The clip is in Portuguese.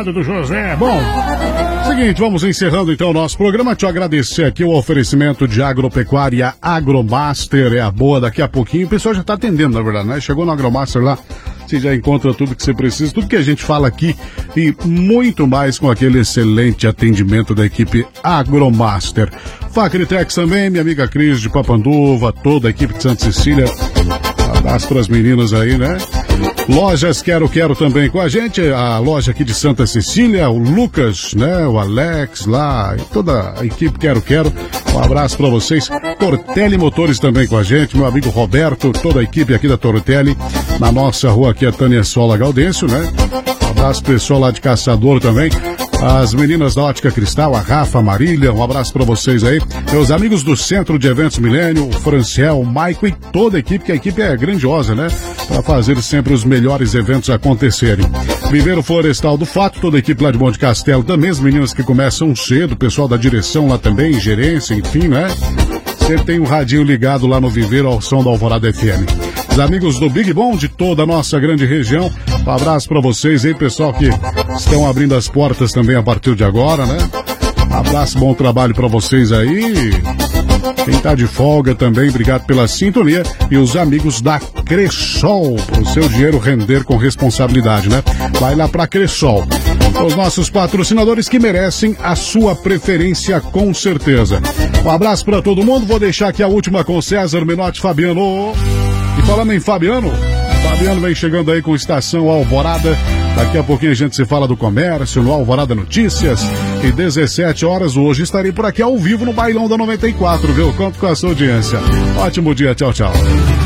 Obrigado, do José. Bom, seguinte, vamos encerrando então o nosso programa. Te agradecer aqui o oferecimento de Agropecuária Agromaster. É a boa, daqui a pouquinho. O pessoal já está atendendo, na verdade, né? Chegou no Agromaster lá, você já encontra tudo que você precisa, tudo que a gente fala aqui e muito mais com aquele excelente atendimento da equipe Agromaster. Facritex também, minha amiga Cris de Papanduva, toda a equipe de Santa Cecília. Abraço para as meninas aí, né? Lojas Quero também com a gente, a loja aqui de Santa Cecília, o Lucas, né? O Alex lá, e toda a equipe Quero. Um abraço para vocês. Tortelli Motores também com a gente, meu amigo Roberto, toda a equipe aqui da Tortelli, na nossa rua aqui, a Tânia Sola Gaudêncio, né? Um abraço pessoal lá de Caçador também. As meninas da Ótica Cristal, a Rafa, a Marília, um abraço pra vocês aí. Meus amigos do Centro de Eventos Milênio, o Franciel, o Maico e toda a equipe, que a equipe é grandiosa, né? Pra fazer sempre os melhores eventos acontecerem. Viveiro Florestal do Fato, toda a equipe lá de Monte Castelo também, as meninas que começam cedo, o pessoal da direção lá também, gerência, enfim, né? Sempre tem um radinho ligado lá no Viveiro ao som da Alvorada FM. Os amigos do Big Bom de toda a nossa grande região, um abraço pra vocês aí, pessoal que estão abrindo as portas também a partir de agora, né? Um abraço, bom trabalho pra vocês aí. Quem tá de folga também, obrigado pela sintonia. E os amigos da Cressol, pro seu dinheiro render com responsabilidade, né? Vai lá pra Cressol. Os nossos patrocinadores que merecem a sua preferência, com certeza. Um abraço pra todo mundo, vou deixar aqui a última com César Menotti Fabiano. E falando em Fabiano vem chegando aí com Estação Alvorada. Daqui a pouquinho a gente se fala do comércio no Alvorada Notícias. E 17 horas hoje estarei por aqui ao vivo no Bailão da 94, viu? Conto com a sua audiência. Ótimo dia, tchau.